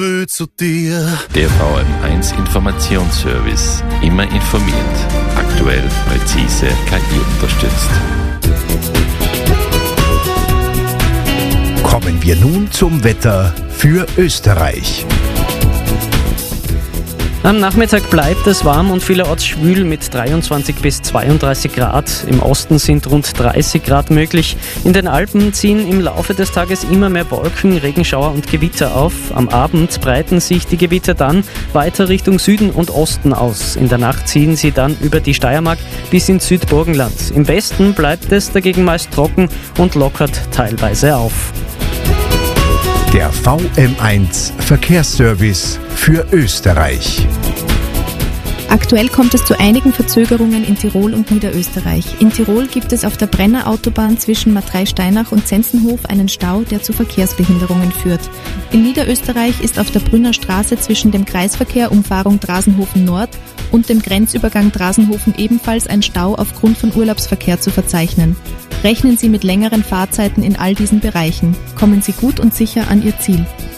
zu dir. Der VM1 Informationsservice. Immer informiert. Aktuell, präzise, KI unterstützt. Kommen wir nun zum Wetter für Österreich. Am Nachmittag bleibt es warm und vielerorts schwül mit 23 bis 32 Grad. Im Osten sind rund 30 Grad möglich. In den Alpen ziehen im Laufe des Tages immer mehr Wolken, Regenschauer und Gewitter auf. Am Abend breiten sich die Gewitter dann weiter Richtung Süden und Osten aus. In der Nacht ziehen sie dann über die Steiermark bis ins Südburgenland. Im Westen bleibt es dagegen meist trocken und lockert teilweise auf. Der VM1 Verkehrsservice für Österreich. Aktuell kommt es zu einigen Verzögerungen in Tirol und Niederösterreich. In Tirol gibt es auf der Brennerautobahn zwischen Matrei-Steinach und Zenzenhof einen Stau, der zu Verkehrsbehinderungen führt. In Niederösterreich ist auf der Brünner Straße zwischen dem Kreisverkehr Umfahrung Drasenhofen Nord und dem Grenzübergang Drasenhofen ebenfalls ein Stau aufgrund von Urlaubsverkehr zu verzeichnen. Rechnen Sie mit längeren Fahrzeiten in all diesen Bereichen. Kommen Sie gut und sicher an Ihr Ziel.